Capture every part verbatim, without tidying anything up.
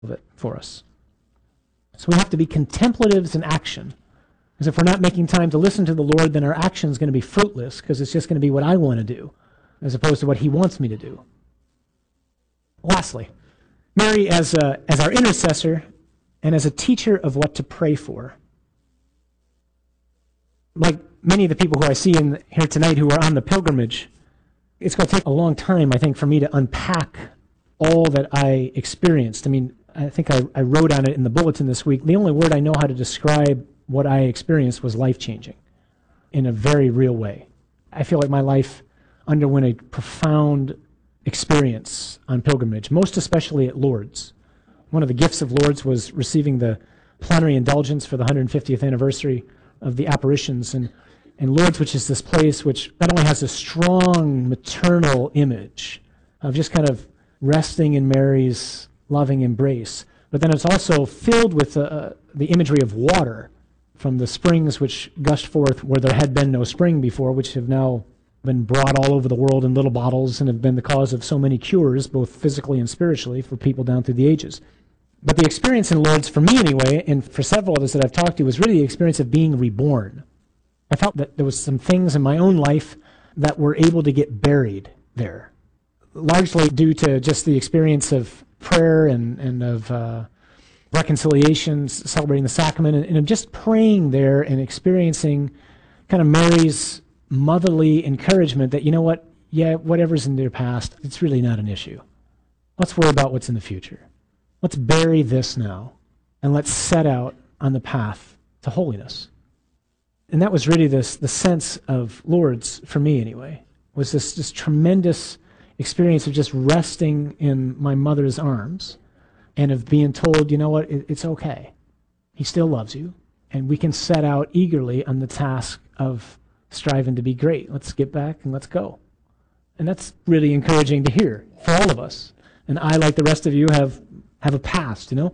of it for us. So we have to be contemplatives in action. Because if we're not making time to listen to the Lord, then our action is going to be fruitless, because it's just going to be what I want to do, as opposed to what he wants me to do. Lastly, Mary as, a, as our intercessor and as a teacher of what to pray for. Like many of the people who I see in here tonight who are on the pilgrimage, it's going to take a long time, I think, for me to unpack all that I experienced. I mean, I think I, I wrote on it in the bulletin this week. The only word I know how to describe what I experienced was life-changing in a very real way. I feel like my life underwent a profound experience on pilgrimage, most especially at Lourdes. One of the gifts of Lourdes was receiving the plenary indulgence for the one hundred fiftieth anniversary of the apparitions. And, and Lourdes, which is this place which not only has a strong maternal image of just kind of resting in Mary's loving embrace, but then it's also filled with uh, the imagery of water from the springs which gushed forth where there had been no spring before, which have now been brought all over the world in little bottles and have been the cause of so many cures, both physically and spiritually, for people down through the ages. But the experience in Lourdes, for me anyway, and for several others that I've talked to, was really the experience of being reborn. I felt that there was some things in my own life that were able to get buried there, largely due to just the experience of prayer and, and of uh, reconciliations, celebrating the sacrament, and, and of just praying there and experiencing kind of Mary's motherly encouragement that, you know what, yeah, whatever's in their past, it's really not an issue. Let's worry about what's in the future. Let's bury this now, and let's set out on the path to holiness. And that was really this, the sense of Lourdes, for me anyway, was this, this tremendous experience of just resting in my mother's arms and of being told, you know what, it, it's okay. He still loves you, and we can set out eagerly on the task of striving to be great. Let's get back and let's go. And that's really encouraging to hear for all of us. And I, like the rest of you, have have a past, you know.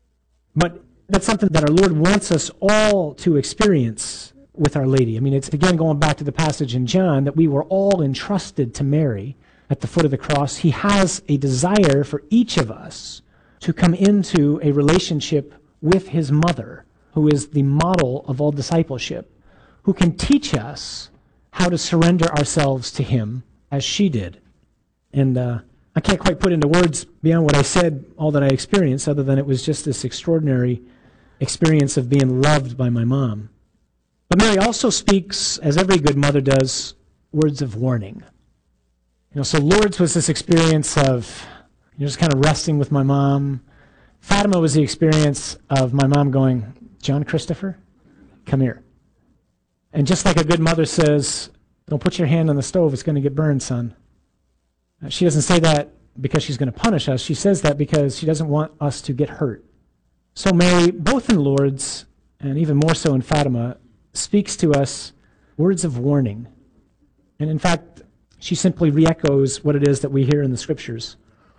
But that's something that our Lord wants us all to experience with Our Lady. I mean, it's again going back to the passage in John that we were all entrusted to Mary at the foot of the cross. He has a desire for each of us to come into a relationship with his mother, who is the model of all discipleship, who can teach us how to surrender ourselves to him as she did. And uh, I can't quite put into words beyond what I said, all that I experienced, other than it was just this extraordinary experience of being loved by my mom. But Mary also speaks, as every good mother does, words of warning. You know, so Lourdes was this experience of, you know, just kind of resting with my mom. Fatima was the experience of my mom going, John Christopher, come here. And just like a good mother says, don't put your hand on the stove, it's going to get burned, son. She doesn't say that because she's going to punish us. She says that because she doesn't want us to get hurt. So Mary, both in Lourdes and even more so in Fatima, speaks to us words of warning. And in fact, she simply re-echoes what it is that we hear in the Scriptures.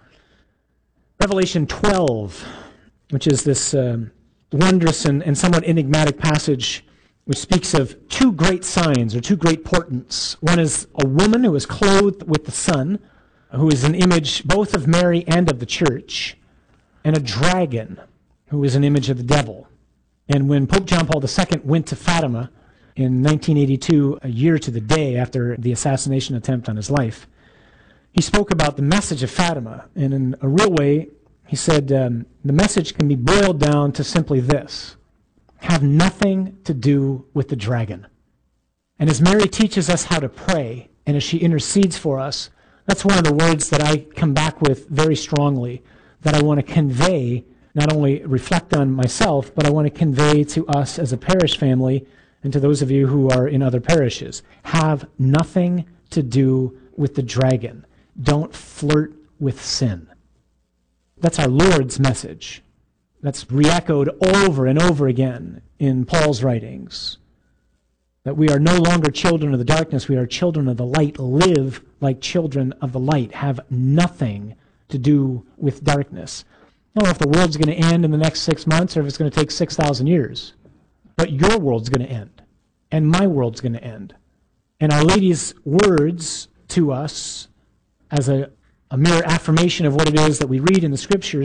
Revelation twelve, which is this um, wondrous and, and somewhat enigmatic passage which speaks of two great signs or two great portents. One is a woman who is clothed with the sun, who is an image both of Mary and of the church, and a dragon, who is an image of the devil. And when Pope John Paul the Second went to Fatima in nineteen eighty-two, a year to the day after the assassination attempt on his life, he spoke about the message of Fatima. And in a real way, he said, um, the message can be boiled down to simply this: have nothing to do with the dragon. And as Mary teaches us how to pray, and as she intercedes for us, that's one of the words that I come back with very strongly, that I want to convey, not only reflect on myself, but I want to convey to us as a parish family and to those of you who are in other parishes. Have nothing to do with the dragon. Don't flirt with sin. That's our Lord's message. That's re-echoed over and over again in Paul's writings. That we are no longer children of the darkness, we are children of the light. Live like children of the light. Have nothing to do with darkness. I don't know if the world's going to end in the next six months or if it's going to take six thousand years. But your world's going to end. And my world's going to end. And Our Lady's words to us, as a, a mere affirmation of what it is that we read in the Scriptures,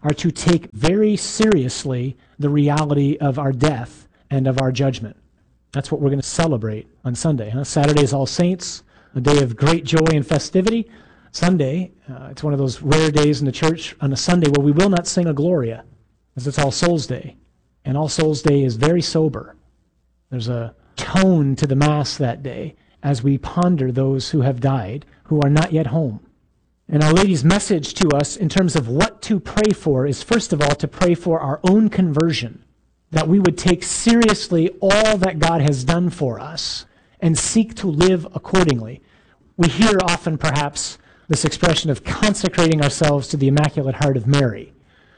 are to take very seriously the reality of our death and of our judgment. That's what we're going to celebrate on Sunday. Huh? Saturday is All Saints, a day of great joy and festivity. Sunday, uh, it's one of those rare days in the church on a Sunday where we will not sing a Gloria, because it's All Souls Day. And All Souls Day is very sober. There's a tone to the Mass that day as we ponder those who have died, who are not yet home. And Our Lady's message to us in terms of what to pray for is, first of all, to pray for our own conversion, that we would take seriously all that God has done for us and seek to live accordingly. We hear often, perhaps, this expression of consecrating ourselves to the Immaculate Heart of Mary.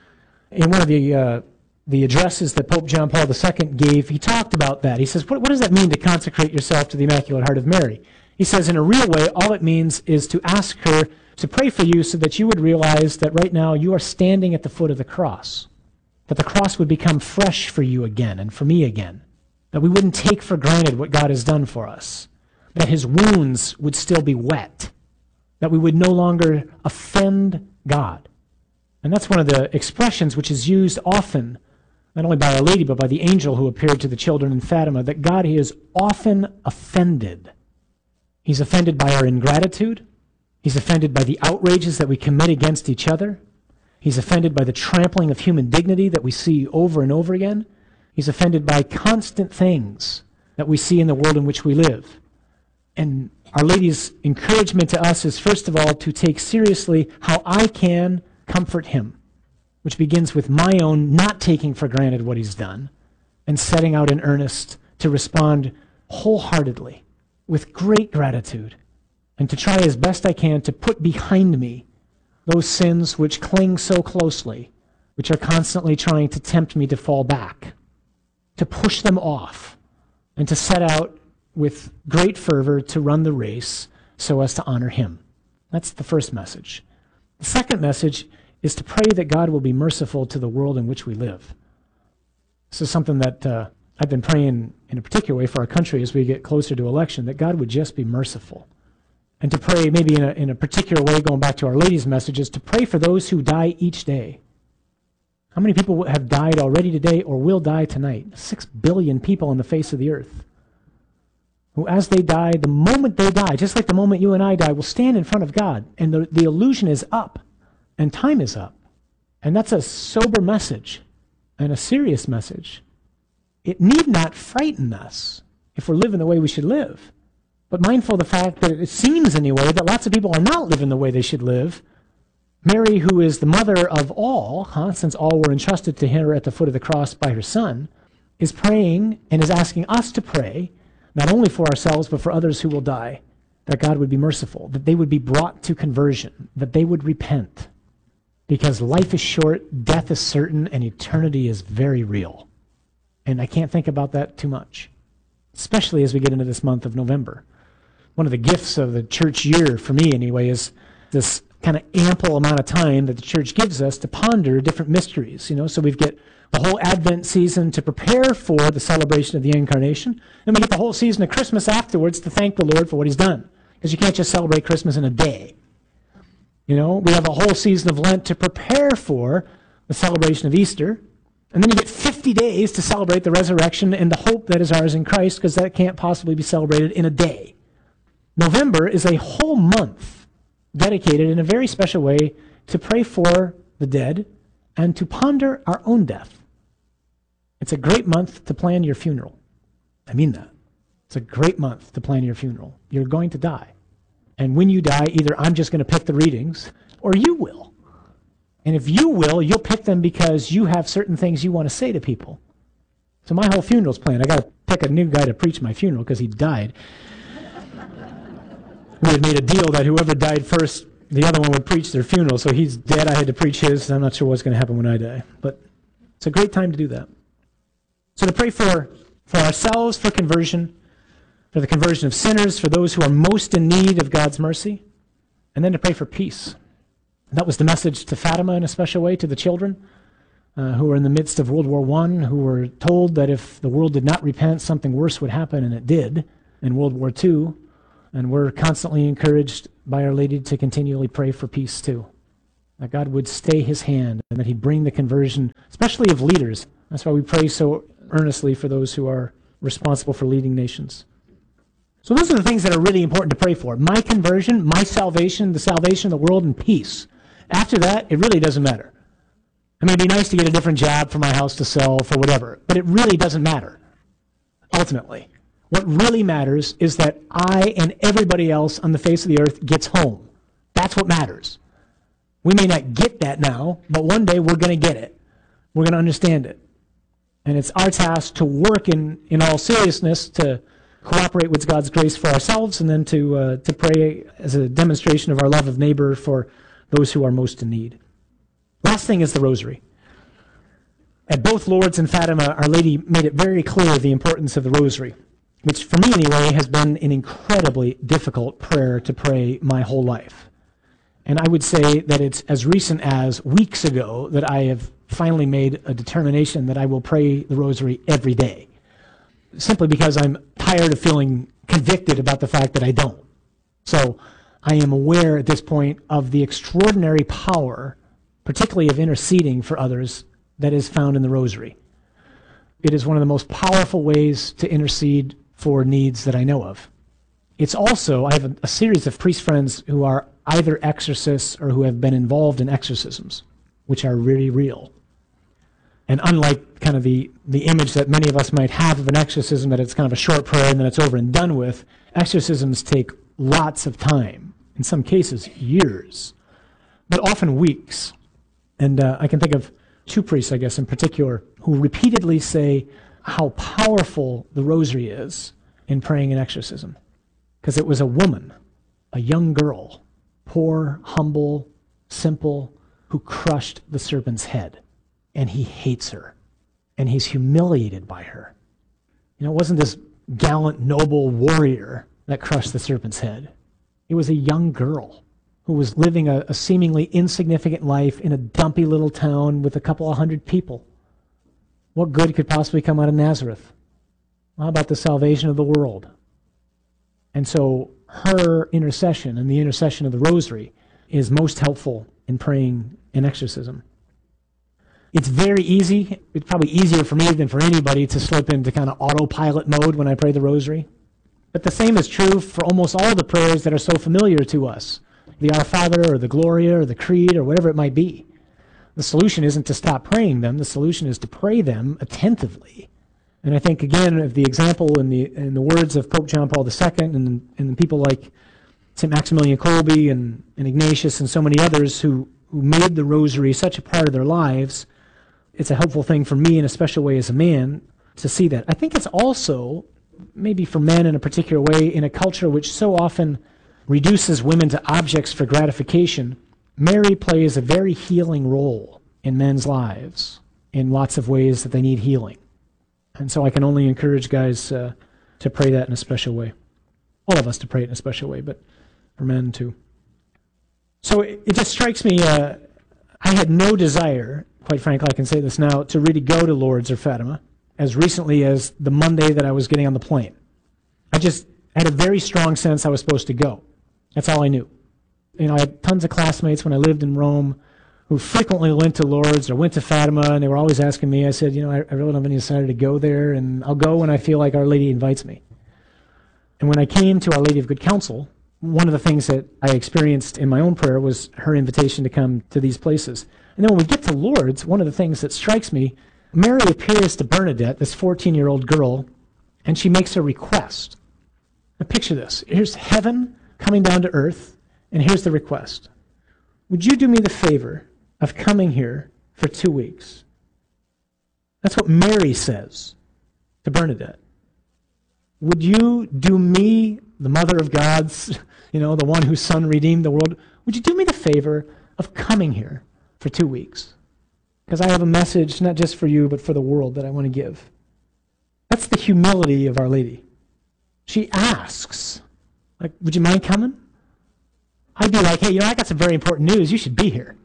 In one of the uh, the addresses that Pope John Paul the Second gave, he talked about that. He says, what, what does that mean to consecrate yourself to the Immaculate Heart of Mary? He says, in a real way, all it means is to ask her to pray for you so that you would realize that right now you are standing at the foot of the cross, that the cross would become fresh for you again and for me again, that we wouldn't take for granted what God has done for us, that his wounds would still be wet, that we would no longer offend God. And that's one of the expressions which is used often, not only by Our Lady, but by the angel who appeared to the children in Fatima, that God is often offended. He's offended by our ingratitude. He's offended by the outrages that we commit against each other. He's offended by the trampling of human dignity that we see over and over again. He's offended by constant things that we see in the world in which we live. And Our Lady's encouragement to us is, first of all, to take seriously how I can comfort him, which begins with my own not taking for granted what he's done and setting out in earnest to respond wholeheartedly with great gratitude and to try as best I can to put behind me those sins which cling so closely, which are constantly trying to tempt me to fall back, to push them off, and to set out with great fervor to run the race so as to honor him. That's the first message. The second message is to pray that God will be merciful to the world in which we live. This is something that uh, I've been praying in a particular way for our country as we get closer to election, that God would just be merciful. And to pray maybe in a, in a particular way, going back to Our Lady's messages, to pray for those who die each day. How many people have died already today or will die tonight? Six billion people on the face of the earth, who as they die, the moment they die, just like the moment you and I die, will stand in front of God, and the, the illusion is up, and time is up. And that's a sober message, and a serious message. It need not frighten us if we're living the way we should live, but mindful of the fact that it seems anyway that lots of people are not living the way they should live. Mary, who is the mother of all, huh, since all were entrusted to her at the foot of the cross by her son, is praying and is asking us to pray, not only for ourselves, but for others who will die, that God would be merciful, that they would be brought to conversion, that they would repent. Because life is short, death is certain, and eternity is very real. And I can't think about that too much, especially as we get into this month of November. One of the gifts of the church year, for me anyway, is this kind of ample amount of time that the church gives us to ponder different mysteries. You know, so we've got the whole Advent season to prepare for the celebration of the Incarnation, and we get the whole season of Christmas afterwards to thank the Lord for what he's done. Because you can't just celebrate Christmas in a day. You know, we have a whole season of Lent to prepare for the celebration of Easter, and then you get fifty days to celebrate the resurrection and the hope that is ours in Christ, because that can't possibly be celebrated in a day. November is a whole month dedicated in a very special way to pray for the dead and to ponder our own death. It's a great month to plan your funeral. I mean that. It's a great month to plan your funeral. You're going to die. And when you die, either I'm just going to pick the readings, or you will. And if you will, you'll pick them because you have certain things you want to say to people. So my whole funeral's planned. I got to pick a new guy to preach my funeral because he died. We had made a deal that whoever died first, the other one would preach their funeral. So he's dead, I had to preach his. I'm not sure what's going to happen when I die. But it's a great time to do that. So to pray for, for ourselves, for conversion, for the conversion of sinners, for those who are most in need of God's mercy, and then to pray for peace. And that was the message to Fatima in a special way, to the children uh, who were in the midst of World War One, who were told that if the world did not repent, something worse would happen, and it did in World War Two. And we're constantly encouraged by Our Lady to continually pray for peace too. that God would stay his hand and that he'd bring the conversion, especially of leaders. That's why we pray so earnestly for those who are responsible for leading nations. So those are the things that are really important to pray for. My conversion, my salvation, the salvation of the world, and peace. After that, it really doesn't matter. I mean, it'd be nice to get a different job for my house to sell, for whatever, but it really doesn't matter, ultimately. What really matters is that I and everybody else on the face of the earth gets home. That's what matters. We may not get that now, but one day we're going to get it. We're going to understand it. And it's our task to work in, in all seriousness to cooperate with God's grace for ourselves, and then to uh, to pray as a demonstration of our love of neighbor for those who are most in need. Last thing is the rosary. At both Lourdes and Fatima, Our Lady made it very clear the importance of the rosary, which for me anyway has been an incredibly difficult prayer to pray my whole life. And I would say that it's as recent as weeks ago that I have finally made a determination that I will pray the rosary every day, simply because I'm tired of feeling convicted about the fact that I don't. So I am aware at this point of the extraordinary power, particularly of interceding for others, that is found in the rosary. It is one of the most powerful ways to intercede for needs that I know of. It's also, I have a, a series of priest friends who are either exorcists or who have been involved in exorcisms, which are really real. And unlike kind of the, the image that many of us might have of an exorcism, that it's kind of a short prayer and then it's over and done with, exorcisms take lots of time, in some cases years, but often weeks. And uh, I can think of two priests, I guess, in particular, who repeatedly say how powerful the rosary is in praying an exorcism. Because it was a woman, a young girl, poor, humble, simple, who crushed the serpent's head. And he hates her. And he's humiliated by her. You know, it wasn't this gallant, noble warrior that crushed the serpent's head. It was a young girl who was living a, a seemingly insignificant life in a dumpy little town with a couple of hundred people. What good could possibly come out of Nazareth? How about the salvation of the world? And so her intercession and the intercession of the rosary is most helpful in praying an exorcism. It's very easy, it's probably easier for me than for anybody to slip into kind of autopilot mode when I pray the rosary. But the same is true for almost all the prayers that are so familiar to us. The Our Father or the Gloria or the Creed or whatever it might be. The solution isn't to stop praying them. The solution is to pray them attentively. And I think, again, of the example in the in the words of Pope John Paul the Second and, and people like Saint Maximilian Kolbe and, and Ignatius and so many others who, who made the rosary such a part of their lives, it's a helpful thing for me in a special way as a man to see that. I think it's also, maybe for men in a particular way, in a culture which so often reduces women to objects for gratification, Mary plays a very healing role in men's lives in lots of ways that they need healing. And so I can only encourage guys uh, to pray that in a special way. All of us to pray it in a special way, but for men too. So it, it just strikes me, uh, I had no desire, quite frankly, I can say this now, to really go to Lourdes or Fatima as recently as the Monday that I was getting on the plane. I just had a very strong sense I was supposed to go. That's all I knew. You know, I had tons of classmates when I lived in Rome who frequently went to Lourdes or went to Fatima, and they were always asking me. I said, you know, I, I really don't have any desire to go there, and I'll go when I feel like Our Lady invites me. And when I came to Our Lady of Good Counsel, one of the things that I experienced in my own prayer was her invitation to come to these places. And then when we get to Lourdes, one of the things that strikes me, Mary appears to Bernadette, this fourteen-year-old girl, and she makes a request. Now picture this. Here's heaven coming down to earth, and here's the request. Would you do me the favor of coming here for two weeks? That's what Mary says to Bernadette. Would you do me, the mother of God's, you know, the one whose son redeemed the world, would you do me the favor of coming here for two weeks? Because I have a message not just for you, but for the world that I want to give. That's the humility of Our Lady. She asks, like, would you mind coming? I'd be like, hey, you know, I got some very important news. You should be here.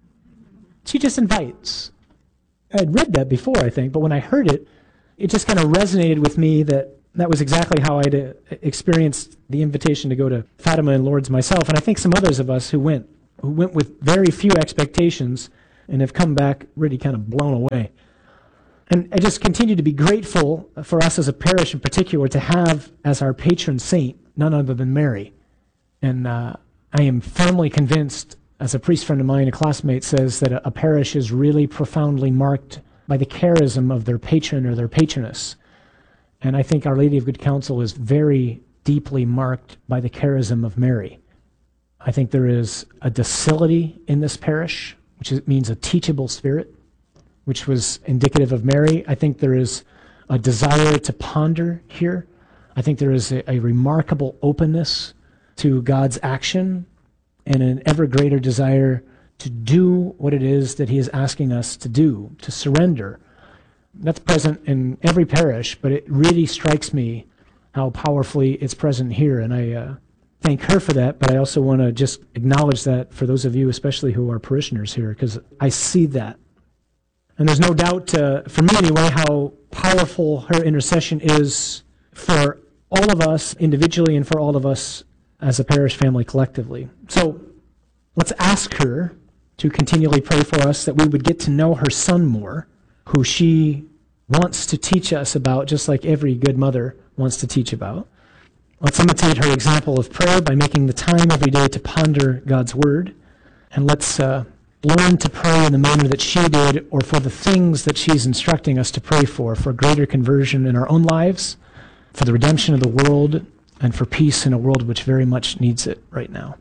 She just invites. I'd read that before, I think, but when I heard it, it just kind of resonated with me that that was exactly how I'd uh, experienced the invitation to go to Fatima and Lourdes myself, and I think some others of us who went who went with very few expectations and have come back really kind of blown away. And I just continue to be grateful for us as a parish in particular to have as our patron saint none other than Mary. And uh, I am firmly convinced, as a priest friend of mine, a classmate, says that a, a parish is really profoundly marked by the charism of their patron or their patroness. And I think Our Lady of Good Counsel is very deeply marked by the charism of Mary. I think there is a docility in this parish, which is, means a teachable spirit, which was indicative of Mary. I think there is a desire to ponder here. I think there is a, a remarkable openness to God's action and an ever greater desire to do what it is that he is asking us to do, to surrender. That's present in every parish, but it really strikes me how powerfully it's present here, and I uh, thank her for that, but I also want to just acknowledge that for those of you, especially who are parishioners here, because I see that. And there's no doubt, uh, for me anyway, how powerful her intercession is for all of us individually and for all of us as a parish family collectively. So let's ask her to continually pray for us, that we would get to know her son more, who she wants to teach us about, just like every good mother wants to teach about. Let's imitate her example of prayer by making the time every day to ponder God's word. And let's uh, learn to pray in the manner that she did, or for the things that she's instructing us to pray for, for greater conversion in our own lives, for the redemption of the world, and for peace in a world which very much needs it right now.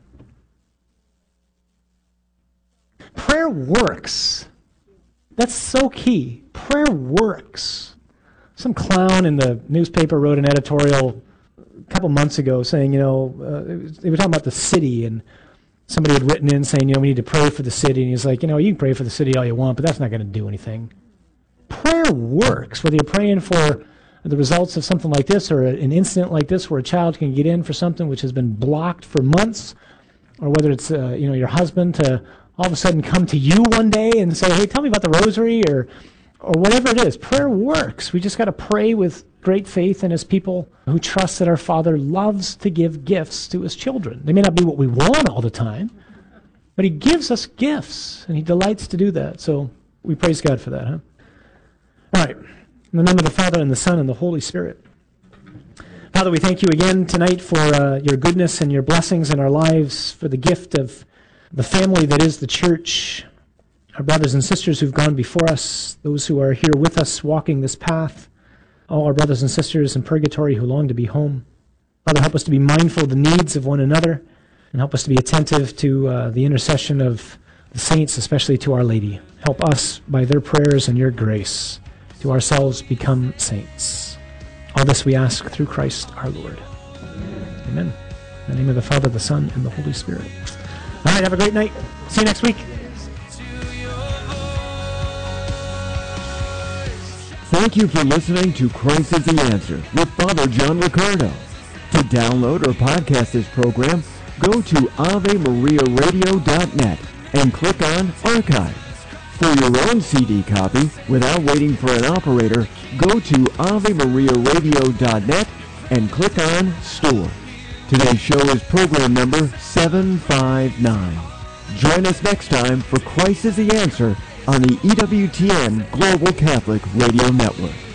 Prayer works. That's so key. Prayer works. Some clown in the newspaper wrote an editorial a couple months ago saying, you know, uh, it was, they were talking about the city, and somebody had written in saying, you know, we need to pray for the city. And he's like, you know, you can pray for the city all you want, but that's not going to do anything. Prayer works, whether you're praying for the results of something like this or an incident like this where a child can get in for something which has been blocked for months, or whether it's, uh, you know, your husband to all of a sudden come to you one day and say, hey, tell me about the rosary, or or whatever it is. Prayer works. We just got to pray with great faith and as people who trust that our Father loves to give gifts to his children. They may not be what we want all the time, but he gives us gifts, and he delights to do that. So we praise God for that, huh? All right. In the name of the Father, and the Son, and the Holy Spirit. Father, we thank you again tonight for uh, your goodness and your blessings in our lives, for the gift of the family that is the church, our brothers and sisters who've gone before us, those who are here with us walking this path, all our brothers and sisters in purgatory who long to be home. Father, help us to be mindful of the needs of one another, and help us to be attentive to uh, the intercession of the saints, especially to Our Lady. Help us by their prayers and your grace to ourselves become saints. All this we ask through Christ our Lord. Amen. In the name of the Father, the Son, and the Holy Spirit. All right, have a great night. See you next week. Thank you for listening to Christ is the Answer with Father John Riccardo. To download or podcast this program, go to ave maria radio dot net and click on Archive. For your own C D copy, without waiting for an operator, go to ave maria radio dot net and click on Store. Today's show is program number seven five nine. Join us next time for Christ is the Answer on the E W T N Global Catholic Radio Network.